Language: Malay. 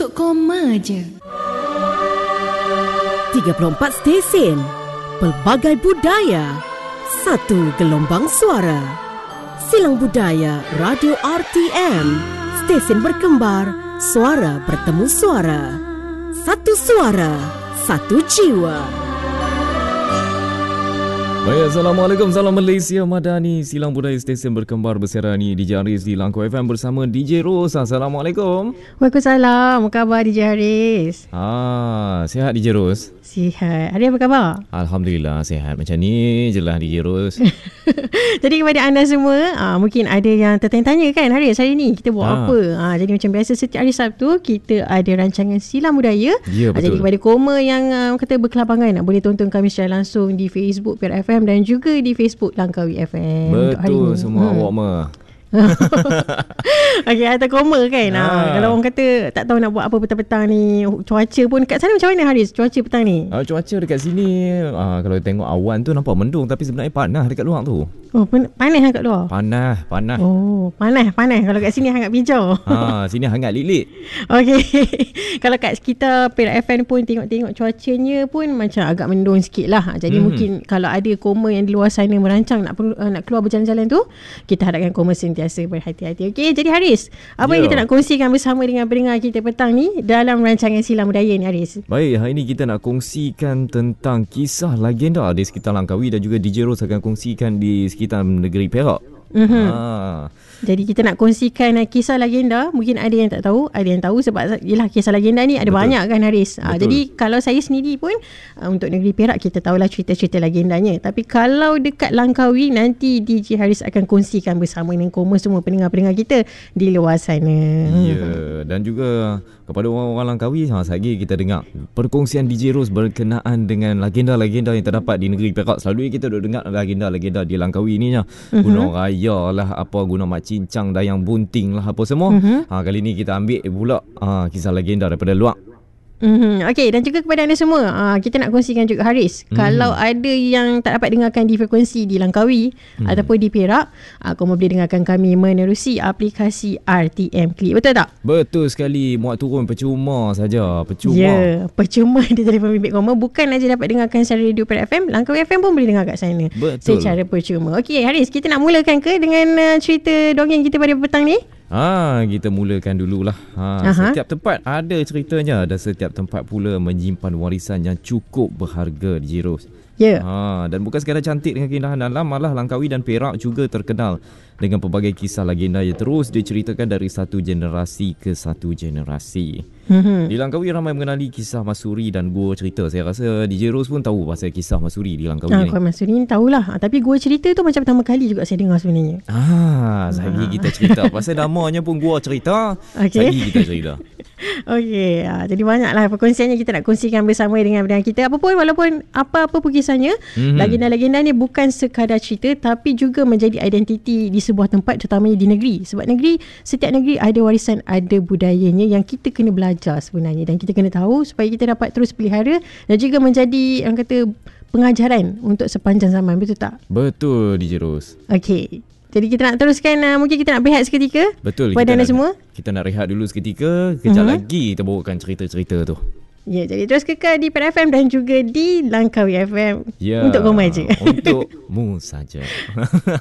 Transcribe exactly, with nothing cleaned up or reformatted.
untuk koma je. tiga puluh empat stesen, pelbagai budaya, satu gelombang suara. Silang Budaya Radio R T M, stesen berkembar, suara bertemu suara. Satu suara, satu jiwa. Baik, Assalamualaikum, salam Malaysia Madani. Silang Budaya stesen berkembar bersiaran ni D J Haris di Langkawi F M bersama D J Ros. Assalamualaikum. Waalaikumsalam. Apa khabar D J Haris? Ah, sihat D J Ros? Sihat. Ada apa khabar? Alhamdulillah sihat. Macam ni je lah D J Ros. Jadi kepada anda semua, aa, mungkin ada yang tertanya-tanya kan, Haris, hari ni kita buat ha. apa? Aa, jadi macam biasa setiap hari Sabtu kita ada rancangan Silang Budaya. Ya, betul. Aa, jadi kepada koma yang aa, kata berkelapangan, boleh tonton kami secara langsung di Facebook P R F M dan juga di Facebook Langkawi F M. Betul semua hmm. awak mah. Okey, atau koma kan. Ha. Ha, kalau orang kata tak tahu nak buat apa petang-petang ni, cuaca pun kat sana macam mana Haris? Cuaca petang ni? Uh, cuaca dekat sini uh, kalau tengok awan tu nampak mendung tapi sebenarnya panas dekat luar tu. Oh, panas kan kat luar? Panas, panas. Oh, panas, panas. Kalau kat sini hangat hijau. Ha, sini hangat lik-lik. Okey. Kalau kat kita P R F M pun tengok-tengok cuacanya pun macam agak mendung sikit lah. Jadi hmm. mungkin kalau ada koma yang di luar sana merancang nak nak keluar berjalan-jalan tu, kita harapkan koma sentiasa berhati-hati. Okey, jadi Haris, apa yeah. yang kita nak kongsikan bersama dengan pendengar kita petang ni dalam rancangan Silang Budaya ni, Haris? Baik, hari ni kita nak kongsikan tentang kisah legenda di sekitar Langkawi dan juga D J Ros akan kongsikan di sekitar negeri Perak. Mm-hmm. Ha. Jadi kita nak kongsikan uh, kisah legenda. Mungkin ada yang tak tahu, ada yang tahu sebab yelah kisah legenda ni ada Betul. banyak kan, Haris. Uh, jadi kalau saya sendiri pun uh, untuk negeri Perak kita tahulah cerita-cerita legendanya. Tapi kalau dekat Langkawi, nanti D J Haris akan kongsikan bersama dengan koma semua pendengar-pendengar kita di luar sana. Ya, dan juga kepada orang-orang Langkawi, ha, lagi kita dengar perkongsian D J Ros berkenaan dengan legenda-legenda yang terdapat di negeri Perak. Selalunya kita duk dengar legenda-legenda di Langkawi ni nya. Uh-huh. Gunung Raya lah, apa Gunung Mak Cincang, Dayang Bunting lah, apa semua. Uh-huh. Ha, kali ni kita ambil pula ha, kisah legenda daripada luar. Mm-hmm. Okey, dan juga kepada anda semua, uh, kita nak kongsikan juga, Haris, mm. kalau ada yang tak dapat dengarkan di frekuensi di Langkawi mm. ataupun di Perak, uh, kamu boleh dengarkan kami menerusi aplikasi R T M Click. Betul tak? Betul sekali. Muat turun percuma saja. Percuma. Ya, yeah, percuma di telefon bimbit koma. Bukan aja dapat dengarkan secara radio P R F M, Langkawi F M pun boleh dengar kat sana. Betul. Secara percuma. Okey, Haris, kita nak mulakan ke dengan uh, cerita dongeng kita pada petang ni? Ha, kita mulakan dululah. Ha, setiap tempat ada ceritanya dan setiap tempat pula menyimpan warisan yang cukup berharga di Ros. Ya. Yeah. Ha, dan bukan sekadar cantik dengan keindahan alam, malah Langkawi dan Perak juga terkenal dengan pelbagai kisah legenda yang terus diceritakan dari satu generasi ke satu generasi. Mm-hmm. Di Langkawi ramai mengenali kisah Masuri dan Gua Cerita. Saya rasa D J Ros pun tahu pasal kisah Masuri di Langkawi ah, ni. Gua Masuri ni tahulah. Ah, tapi Gua Cerita tu macam pertama kali juga saya dengar sebenarnya. Ah, lagi ah. kita cerita. Pasal namanya pun Gua Cerita. Okay. Lagi kita cerita. Okey, ah, jadi banyaklah perkongsiannya kita nak kongsikan bersama dengan pendengar kita. Apapun, walaupun apa-apa pun kisahnya, mm-hmm. legenda-legenda ni bukan sekadar cerita tapi juga menjadi identiti di sebuah tempat, terutamanya di negeri. Sebab negeri, setiap negeri ada warisan, ada budayanya yang kita kena belajar sebenarnya dan kita kena tahu supaya kita dapat terus pelihara dan juga menjadi, orang kata, pengajaran untuk sepanjang zaman. Betul tak? Betul, D J Ros. Okey. Jadi kita nak teruskan, uh, mungkin kita nak berehat seketika. Betul. Kepada anda nak, semua. Kita nak rehat dulu seketika. Kejap uh-huh. lagi kita bawakan cerita-cerita tu. Ya, jadi terus kekal di P R F M dan juga di Langkawi F M. Ya. Untuk koma je. Untukmu saja.